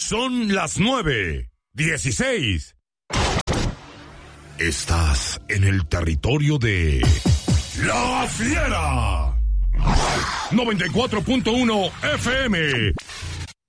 Son las 9:16. Estás en el territorio de La Fiera. 94.1 FM.